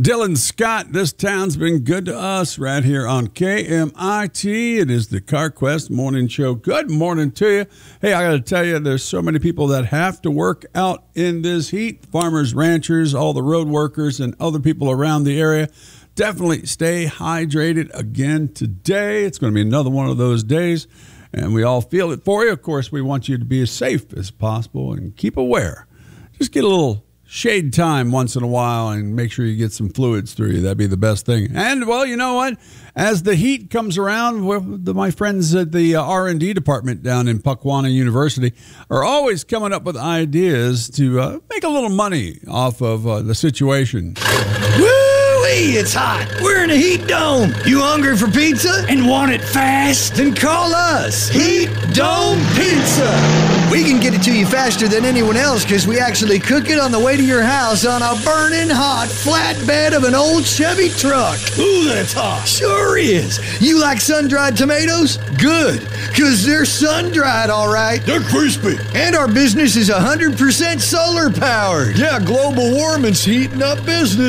Dylan Scott, this town's been good to us right here on KMIT. It is the CarQuest Morning Show. Good morning to you. Hey, I got to tell you, there's so many people that have to work out in this heat. Farmers, ranchers, all the road workers, and other people around the area. Definitely stay hydrated again today. It's going to be another one of those days, and we all feel it for you. Of course, we want you to be as safe as possible and keep aware. Just get a little shade time once in a while and make sure you get some fluids through you. That'd be the best thing. And, well, you know what? As the heat comes around, my friends at the R&D department down in Puckwauna University are always coming up with ideas to make a little money off of the situation. Woo-wee, it's hot. We're in a heat dome. You hungry for pizza and want it fast? Then call us, Heat Dome Pizza. We can get it to you faster than anyone else because we actually cook it on the way to your house on a burning hot flatbed of an old Chevy truck. Ooh, that's hot. Sure is. You like sun-dried tomatoes? Good, because they're sun-dried, all right. They're crispy. And our business is 100% solar powered. Yeah, global warming's heating up business.